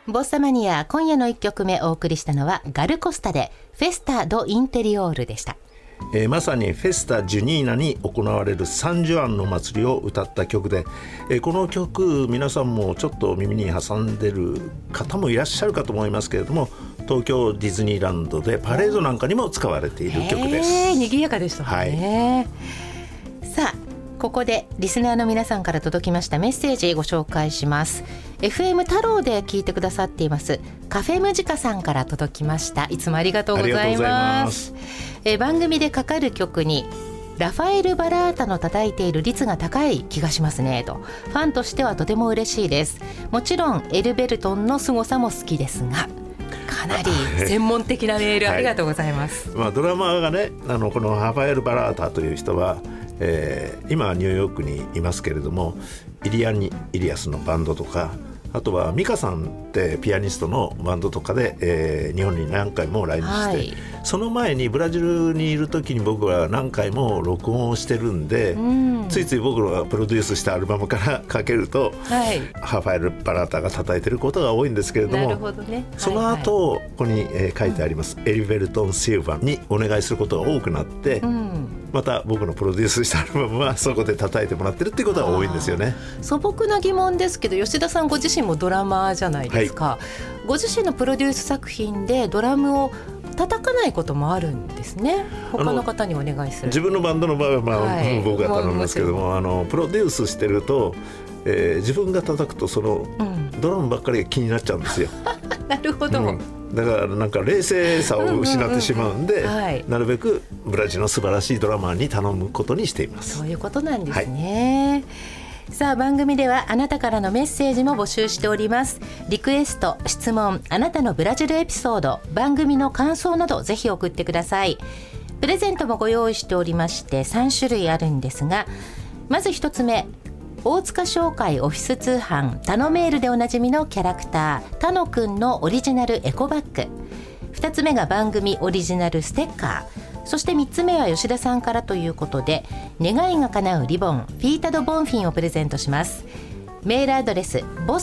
ボッサマニア、今夜の1曲目お送りしたのはガルコスタでフェスタ・ド・インテリオールでした。 まさにフェスタ・ジュニーナに行われるサンジュアンの祭りを歌った曲で、この曲皆さんもちょっと耳に挟んでる方もいらっしゃるかと思いますけれども、東京ディズニーランドでパレードなんかにも使われている曲です。 賑やかでしたね、さあここでリスナーの皆さんから届きましたメッセージご紹介します。 FM 太郎で聞いてくださっていますカフェムジカさんから届きました。いつもありがとうございます。番組でかかる曲にラファエル・バラータの叩いている率が高い気がしますねと、ファンとしてはとても嬉しいです。もちろんエルベルトンの凄さも好きですが、かなり専門的なメールありがとうございます、 ドラマーがね、このラファエル・バラータという人は、今ニューヨークにいますけれども、イリアスのバンドとか、あとはミカさんってピアニストのバンドとかで、日本に何回も来日して、その前にブラジルにいる時に僕は何回も録音をしてるんで、ついつい僕らがプロデュースしたアルバムからかけると、ラファエル・バラータが叩いてることが多いんですけれども、その後ここに、書いてあります、エリベルトン・シルバにお願いすることが多くなって、また僕のプロデュースしたアルバムはそこで叩いてもらってるっていうことが多いんですよね。 素朴な疑問ですけど、吉田さんご自身もドラマーじゃないですか、ご自身のプロデュース作品でドラムを叩かないこともあるんですね。他の方にお願いする。 自分のバンドの場合は、僕が頼みますけども、プロデュースしてると、自分が叩くとその、ドラムばっかりが気になっちゃうんですよなるほど、 だからなんか冷静さを失ってしまうんで、なるべくブラジルの素晴らしいドラマーに頼むことにしています。 そういうことなんですね、さあ番組ではあなたからのメッセージも募集しております。リクエスト、質問、あなたのブラジルエピソード、番組の感想などぜひ送ってください。プレゼントもご用意しておりまして3種類あるんですが、まず1つ目、大塚商会オフィス通販タノメールでおなじみのキャラクタータノくんのオリジナルエコバッグ、2つ目が番組オリジナルステッカー、そして3つ目は吉田さんからということで、願いが叶うリボンフィータドボンフィンをプレゼントします。メールアドレス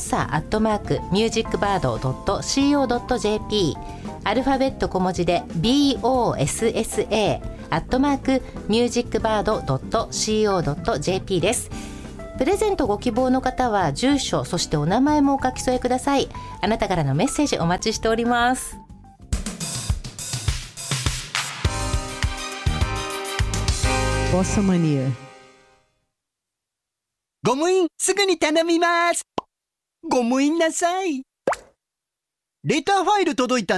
bossa@musicbird.co.jp、 アルファベット小文字で bossa@musicbird.co.jp です。プレゼントご希望の方は住所、そしてお名前もお書き添えください。あなたからのメッセージお待ちしております。 ボッサマニア。 ご務員すぐに頼みます。ご務員なさい。レターファイル届いた